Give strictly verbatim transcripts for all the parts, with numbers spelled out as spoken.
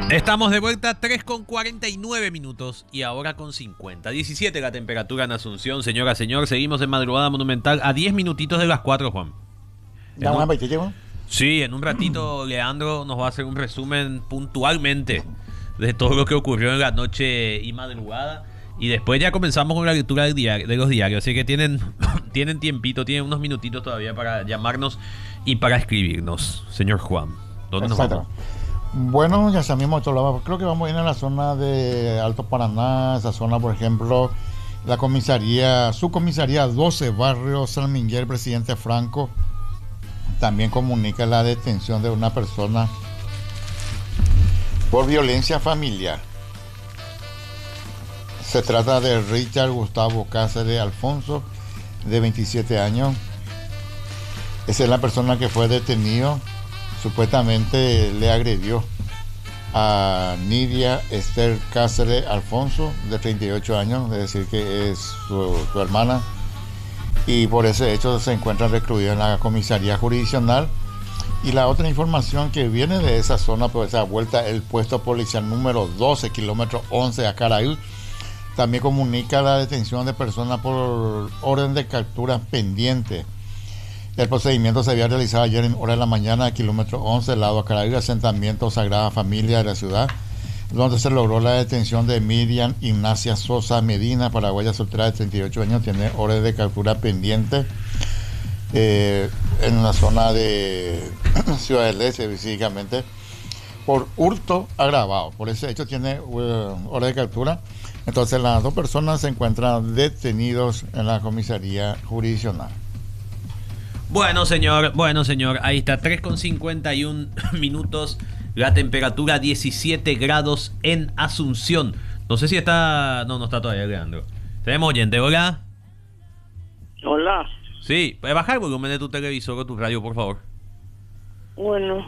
Estamos de vuelta, tres con cuarenta y nueve minutos y ahora con cincuenta. diecisiete la temperatura en Asunción, señora, señor. Seguimos en Madrugada Monumental a diez minutitos de las cuatro, Juan. ¿Ya un, una llevo? Sí, en un ratito Leandro nos va a hacer un resumen puntualmente de todo lo que ocurrió en la noche y madrugada. Y después ya comenzamos con la lectura del diario, de los diarios. Así que tienen, tienen tiempito, tienen unos minutitos todavía para llamarnos y para escribirnos. Señor Juan, ¿dónde Exacto. nos vamos? Bueno, ya sabemos, creo que vamos a ir a la zona de Alto Paraná, esa zona, por ejemplo, la comisaría, su comisaría doce, barrio San Miguel, presidente Franco, también comunica la detención de una persona por violencia familiar. Se trata de Richard Gustavo Cáceres Alfonso, de veintisiete años. Esa es la persona que fue detenido. Supuestamente le agredió a Nidia Esther Cáceres Alfonso, de treinta y ocho años, es decir, que es su, su hermana, y por ese hecho se encuentra recluido en la comisaría jurisdiccional. Y la otra información que viene de esa zona, pues esa vuelta, el puesto policial número doce, kilómetro once a Caraí, también comunica la detención de personas por orden de captura pendiente. El procedimiento se había realizado ayer en hora de la mañana, kilómetro once, lado a Caraí, asentamiento Sagrada Familia de la ciudad, donde se logró la detención de Miriam Ignacia Sosa Medina, paraguaya soltera de treinta y ocho años, tiene orden de captura pendiente eh, en la zona de Ciudad del Este, físicamente, por hurto agravado. Por ese hecho tiene uh, orden de captura. Entonces las dos personas se encuentran detenidos en la comisaría jurisdiccional. Bueno, señor, bueno, señor, ahí está, tres con cincuenta y uno minutos, la temperatura diecisiete grados en Asunción. No sé si está, no, no está todavía, Leandro. Tenemos oyente, hola. Hola. Sí, ¿puedes bajar el volumen de tu televisor o tu radio, por favor? Bueno,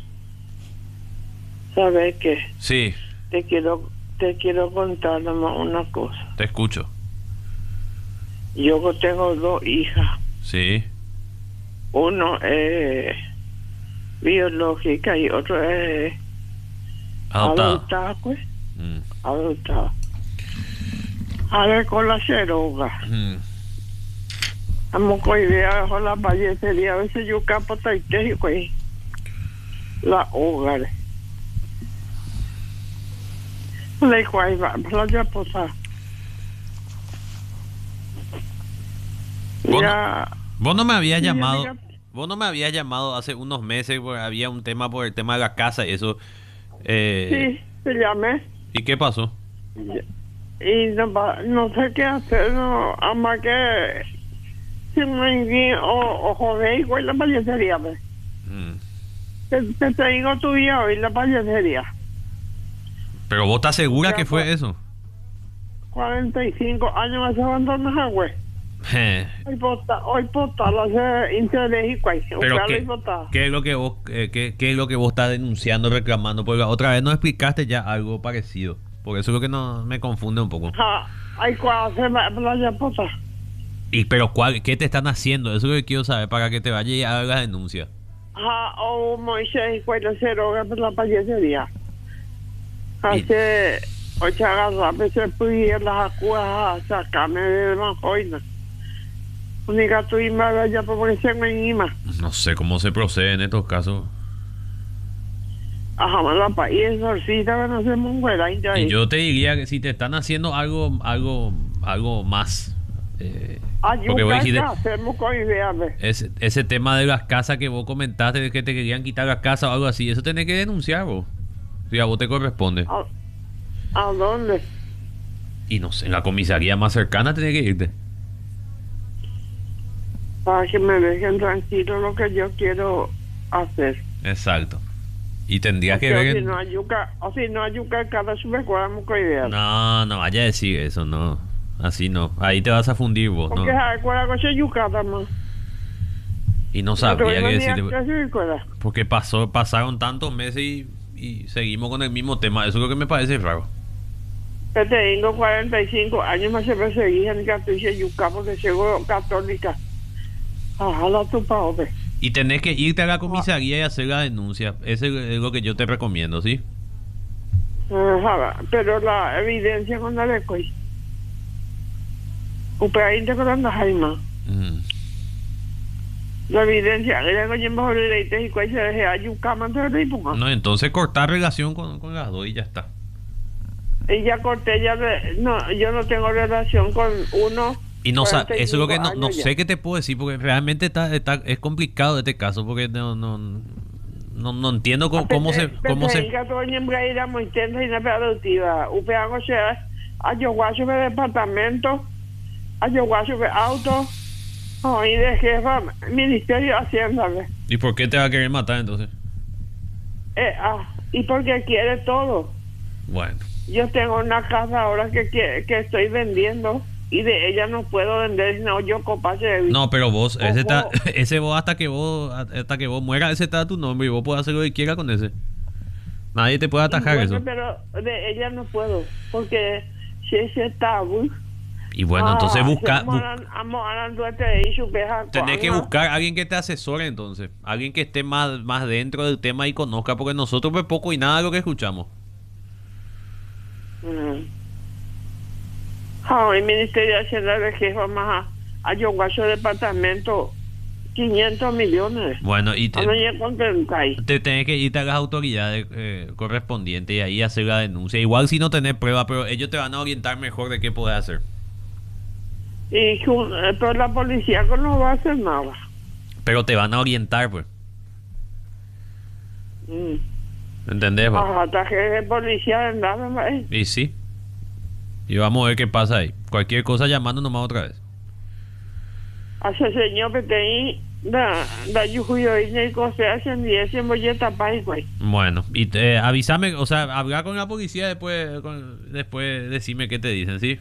¿sabes qué? Sí. Te quiero, te quiero contar nomás una cosa. Te escucho. Yo tengo dos hijas. Sí. Uno es biológica y otro es adoptada. Adoptada, pues. Mm. Adoptada. A ver, con la ceroga. Mm. Vamos con idea con la fallería. A veces yo capo taite, pues. La hogar. Le cual va, la ya posar. Vos, Ya. vos no me habías Sí, llamado. amiga. Vos no me habías llamado hace unos meses porque había un tema por el tema de la casa y eso. Eh, Sí, te llamé. ¿Y qué pasó? Y no, va- no sé qué hacer, no, ama que si me envíe o, o joder, igual la fallería, pues. Mm. Te, te traigo tu día hoy la fallería. Pero vos estás segura Ya, que fue pues. eso. cuarenta y cinco años me se abandonar, güey. Eh, Hoy pota, hoy pota, la hace interés y cual. Pero Ojalá qué, y pota. ¿qué es lo que vos eh, qué, qué es lo que vos estás denunciando, reclamando? Porque la otra vez nos explicaste ya algo parecido. Por eso es lo que no me confunde un poco. Ja, hay cual hace la ya pota. Y pero cuál, ¿qué te están haciendo? Eso es lo que quiero saber para que te vaya y haga la denuncia. Ja, o Moisés y cual la ceroga por la fallería. Hace ocho agarras, se pudieron las acuas a sacarme de la joina. Única tu ima ya porque se me ima. No sé cómo se procede en estos casos. Ajá, la país exorcista que no se muera y Y yo te diría que si te están haciendo algo, algo, algo más. Eh, porque vos ayuda dijiste, que hacemos con ideas. ese, ese tema de las casas que vos comentaste de que te querían quitar las casas o algo así, eso tenés que denunciar vos. Si a vos te corresponde. ¿A, a dónde? Y no sé, en la comisaría más cercana tenés que irte. Para que me dejen tranquilo lo que yo quiero hacer. Exacto. Y tendrías que Porque ver. si en- no ayuda, o si no ayuda cada subescuadamos con ideas. No, no vaya a decir eso, no. Así no. Ahí te vas a fundir vos, ¿no? Porque ¿sabes cuál cosa yucata más? Y no sabría qué decirte. decir. Porque pasó, pasaron tantos meses y, y seguimos con el mismo tema. Eso es lo que me parece raro. Yo tengo cuarenta y cinco años más se perseguía en Catucha Yucá porque soy católica. Ojalá tu padre. Y tenés que irte a la comisaría y hacer la denuncia. Eso es lo que yo te recomiendo, ¿sí? Ajá, pero la evidencia con la de coi. Upea inte con la jaima. Mm. La evidencia que ya coño mejor le y coi se deje ayucama de ripunga. No, entonces cortar relación con, con las dos y ya está. Y ya corté, ya de, no, yo no tengo relación con uno. Y no sa- cuarenta y eso es lo que cinco no, no años ya. sé qué te puedo decir, porque realmente está, está es complicado este caso, porque no no no, no entiendo cómo, cómo se cómo se Pepe, todo en Braira muy intensa y no productiva. Upeago se a Yoguacho de departamento, a Yoguacho de auto, oh, y de jefa, Ministerio de Hacienda. ¿Ve? ¿Y por qué te va a querer matar entonces? Eh, ah, y porque quiere todo. Bueno, Yo tengo una casa ahora que, que, que estoy vendiendo y de ella no puedo vender, sino yo copache de no, pero vos, ese, está, Ojo. ese vos hasta que vos hasta que vos mueras, ese está a tu nombre y vos podés hacer lo que quieras con ese. Nadie te puede atajar Y bueno, eso. pero de ella no puedo, porque si ese tabú. Y bueno, entonces busca, bu- buscar tenés que buscar a alguien que te asesore entonces, alguien que esté más, más dentro del tema y conozca, porque nosotros pues poco y nada de lo que escuchamos. Ah, el Ministerio de Hacienda de jefa más a, a Yoguacho departamento quinientos millones. Bueno, y te, No me contenta ahí. te tenés que irte a las autoridades eh, correspondientes y ahí hacer la denuncia. Igual si no tenés prueba, pero ellos te van a orientar mejor de qué podés hacer. Y jun- eh, pero la policía no va a hacer nada. Pero te van a orientar, pues. Mm. ¿Entendés? pues? Ajá, traje de policía de nada, ¿eh? Y sí. Y vamos a ver qué pasa ahí. Cualquier cosa llamando nomás otra vez. Hace señor que te ahí, da, da yujuyo y ne cose hacen diez en bolleta pa' güey. Bueno, y te, avísame, o sea, habla con la policía después, con, después decime qué te dicen, ¿sí?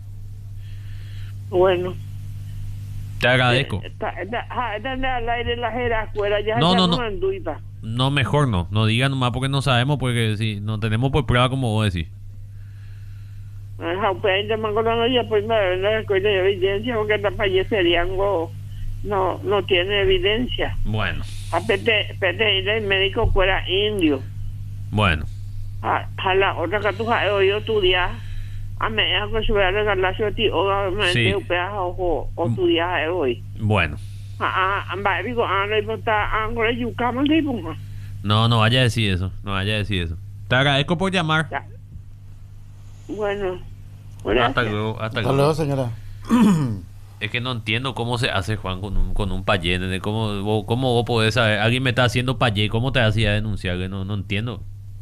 Bueno. Te agradezco. Está, está, ah, está al aire la jera afuera, ya No, ya no, no. anduita. No, mejor no. No diga nomás porque no sabemos, porque si no tenemos por prueba como vos decís. Ajá, pues ya me acuerdo ya pues me la escuela de evidencia porque la fallecería no no no tiene evidencia. Bueno, A pete pete y el médico fuera indio. bueno. A, a la otra que tú has oído tu día. A me que se va a regalar su ti o me Sí. te upea o o tu día de hoy. Bueno. Ah, ah, va digo, ah, no importa, angora yucama de punga. No, no vaya a decir eso. No vaya a decir eso. Te agradezco por llamar. Ya. Bueno. Hasta Gracias. luego, hasta Hasta luego. luego, señora. Es que no entiendo cómo se hace, Juan, con un, con un payé. ¿Entendés? ¿Cómo, vos, ¿Cómo vos podés saber? Alguien me está haciendo payé. ¿Cómo te hacía denunciar? Que no, no entiendo.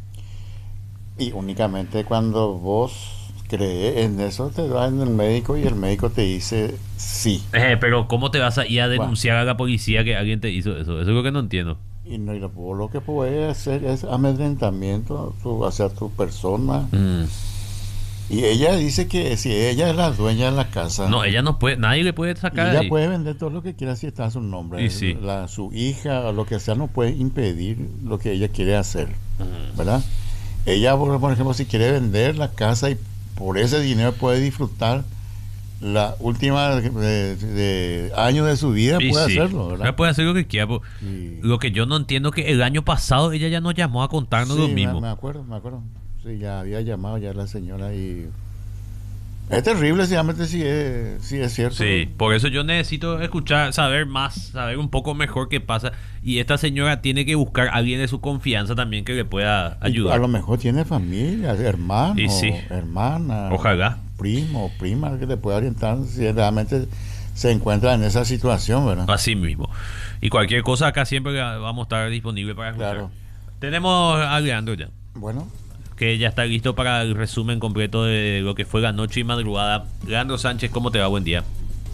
Y únicamente cuando vos crees en eso, te vas en el médico y el médico te dice sí. Eh, pero ¿cómo te vas a ir a denunciar a la policía que alguien te hizo eso? Eso es lo que no entiendo. Y no, y lo, vos lo que puedes hacer es amedrentamiento tu- hacia tu persona. Mm. Y ella dice que si ella es la dueña de la casa, No, ella no puede, nadie le puede y sacar de ella ahí. puede vender todo lo que quiera si está a su nombre. Y sí. La, su hija o lo que sea no puede impedir lo que ella quiere hacer, Ujú. ¿verdad? Ella, por por ejemplo, si quiere vender la casa y por ese dinero puede disfrutar la última de, de años de su vida, Y puede sí, hacerlo, ella ¿verdad? puede hacer lo que quiera. po- Y- Lo que yo no entiendo es que el año pasado ella ya nos llamó a contarnos Sí, lo me- mismo. Me, acuerdo, me acuerdo. Sí, ya había llamado ya la señora y es terrible, sinceramente, si es, si es cierto. Sí, por eso yo necesito escuchar, saber más, saber un poco mejor qué pasa. Y esta señora tiene que buscar a alguien de su confianza también que le pueda Y ayudar. a lo mejor tiene familia, hermano, Y sí. hermana, Ojalá. primo, prima que le pueda orientar si realmente se encuentra en esa situación, ¿verdad? Así mismo. Y cualquier cosa acá siempre vamos a estar disponibles para escuchar. Claro. Tenemos a Leandro ya, Bueno, que ya está listo para el resumen completo de lo que fue la noche y madrugada. Leandro Sánchez, ¿cómo te va? Buen día.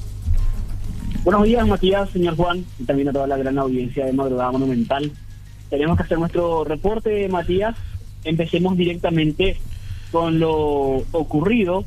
Buenos días, Matías, señor Juan, y también a toda la gran audiencia de Madrugada Monumental. Tenemos que hacer nuestro reporte, Matías. Empecemos directamente con lo ocurrido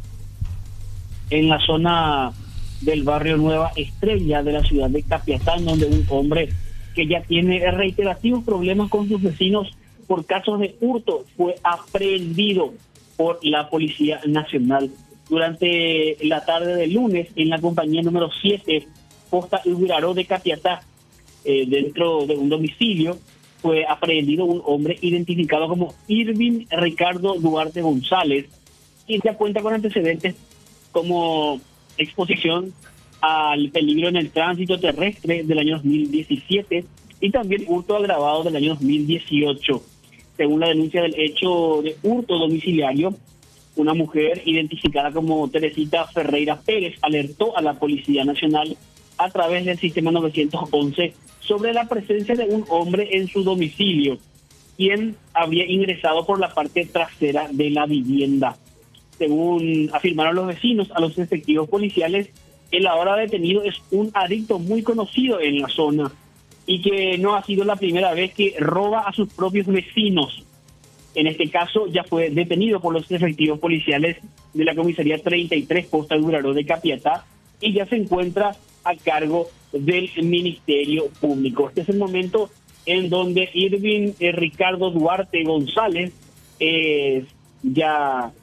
en la zona del barrio Nueva Estrella de la ciudad de Capiatán, donde un hombre que ya tiene reiterativos problemas con sus vecinos por casos de hurto fue aprehendido por la Policía Nacional. Durante la tarde del lunes, en la compañía número siete, Posta Iguiraró de Capiatá, eh, dentro de un domicilio, fue aprehendido un hombre identificado como Irving Ricardo Duarte González, y ya cuenta con antecedentes como exposición al peligro en el tránsito terrestre del año dos mil diecisiete y también hurto agravado del año dos mil dieciocho. Según la denuncia del hecho de hurto domiciliario, una mujer identificada como Teresita Ferreira Pérez alertó a la Policía Nacional a través del sistema novecientos once sobre la presencia de un hombre en su domicilio, quien habría ingresado por la parte trasera de la vivienda. Según afirmaron los vecinos a los efectivos policiales, el ahora detenido es un adicto muy conocido en la zona y que no ha sido la primera vez que roba a sus propios vecinos. En este caso ya fue detenido por los efectivos policiales de la comisaría treinta y tres Costa Duraró de Capiatá y ya se encuentra a cargo del Ministerio Público. Este es el momento en donde Irving eh, Ricardo Duarte González es ya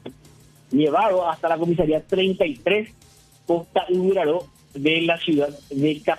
llevado hasta la comisaría treinta y tres Costa Duraró de la ciudad de Capiatá.